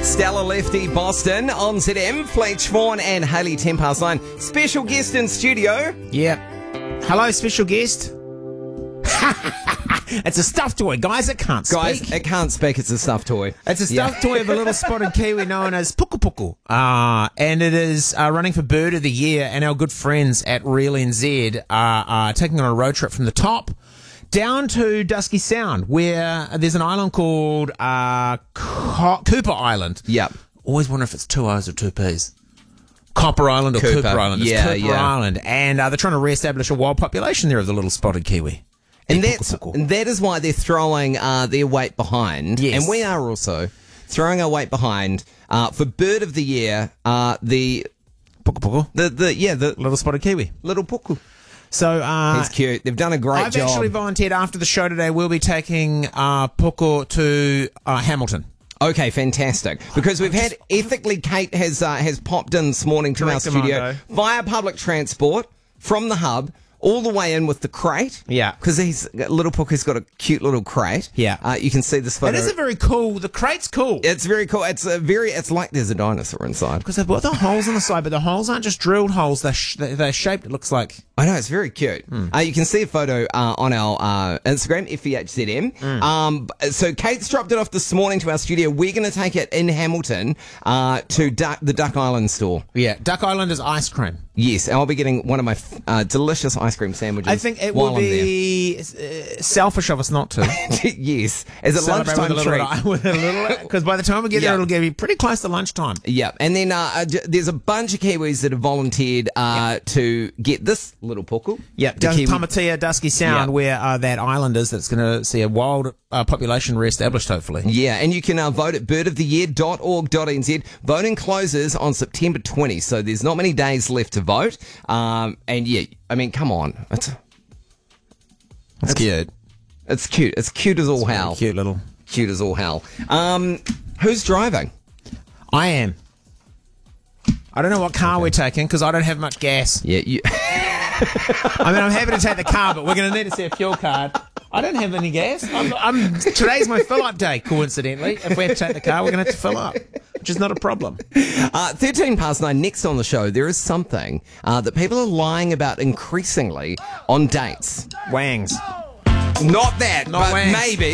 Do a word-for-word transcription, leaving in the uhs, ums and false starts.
Stella Lefty Boston on Z M. Fletch Vaughan and Hayley ten past nine. Special guest in studio. Yep. Hello, special guest. It's a stuffed toy, guys. It can't Guys, speak. it can't speak. It's a stuffed toy. It's a stuffed toy of a little spotted kiwi known as Puku Puku. Uh, and it is uh, running for Bird of the Year. And our good friends at Real N Z are uh, taking on a road trip from the top down to Dusky Sound, where there's an island called uh, Co- Cooper Island. Yep. Always wonder if it's two O's or two P's. Copper Island or Cooper. Cooper Island. It's Yeah, Cooper yeah. Island. And uh, they're trying to re-establish a wild population there of the little spotted kiwi. And Hey, that's Puku Puku. and that is why they're throwing uh, their weight behind. Yes. And we are also throwing our weight behind uh, for Bird of the Year, uh, the, Puku Puku. the, the, yeah, the Little spotted kiwi. little puku. So, uh, He's cute. They've done a great I've job. actually volunteered after the show today. We'll be taking uh, Puku to uh, Hamilton. Okay, fantastic. Because we've had ethically, Kate has uh, has popped in this morning to our Correct, studio Armando. via public transport from the hub all the way in with the crate. Yeah. Because he's little Puku's got a cute little crate. Yeah. Uh, you can see this photo. It is a very cool. The crate's cool. It's very cool. It's a very. It's like there's a dinosaur inside. Because they've got the holes on the side, but the holes aren't just drilled holes. They're, sh- they're shaped, it looks like. I know, it's very cute. Uh, you can see a photo uh, on our uh, Instagram, F E H Z M. Um, b- so Kate's dropped it off this morning to our studio. We're going to take it in Hamilton uh, to Duck, the Duck Island store. Yeah, Duck Island is ice cream. Yes, and I'll be getting one of my f- uh, delicious ice cream sandwiches. I think it while will I'm be uh, selfish of us not to. there. Yes, as a Celebrate lunchtime with a little, treat. with a little, because by the time we get Yeah. there, it'll get be pretty close to lunchtime. Yeah, and then uh, uh, j- there's a bunch of Kiwis that have volunteered uh, to get this little puku. Yeah, The down Kiwi- Tamatea, Dusky Sound, Yeah. where uh, that island is, that's going to see a wild uh, population re-established, hopefully. Yeah, and you can uh, vote at bird of the year dot org dot n z. Voting closes on September twentieth, so there's not many days left to vote. Um, and yeah, I mean, come on. It's, That's cute. it's cute. It's cute as all hell. Cute little. Cute as all hell. Um, who's driving? I am. I don't know what car we're taking because I don't have much gas. Yeah, you. I mean, I'm happy to take the car, but we're going to need to see a fuel card. I don't have any gas. I'm, I'm, today's my fill-up day, coincidentally. If we have to take the car, we're going to have to fill up, which is not a problem. Uh, thirteen past nine, next on the show, there is something uh, that people are lying about increasingly on dates. Wangs. Not that, Not but wangs. maybe.